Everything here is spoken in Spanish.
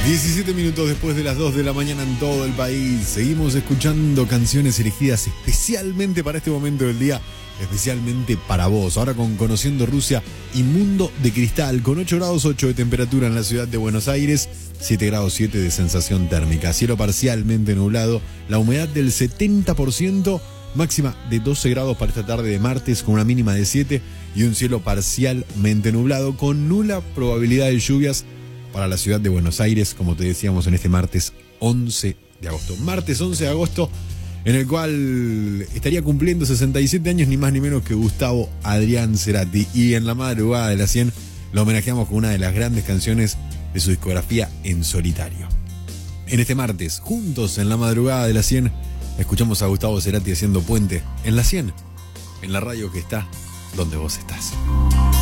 17 minutos después de las 2 de la mañana en todo el país. Seguimos escuchando canciones elegidas especialmente para este momento del día, especialmente para vos. Ahora con Conociendo Rusia y Mundo de Cristal, con 8 grados 8 de temperatura en la ciudad de Buenos Aires, 7 grados 7 de sensación térmica, cielo parcialmente nublado, la humedad del 70%, máxima de 12 grados para esta tarde de martes con una mínima de 7 y un cielo parcialmente nublado con nula probabilidad de lluvias para la ciudad de Buenos Aires, como te decíamos, en este martes 11 de agosto. Martes 11 de agosto, en el cual estaría cumpliendo 67 años, ni más ni menos que Gustavo Adrián Cerati. Y en la madrugada de la 100 lo homenajeamos con una de las grandes canciones de su discografía en solitario. En este martes, juntos en la madrugada de la 100, escuchamos a Gustavo Cerati haciendo puente en la 100, en la radio que está donde vos estás.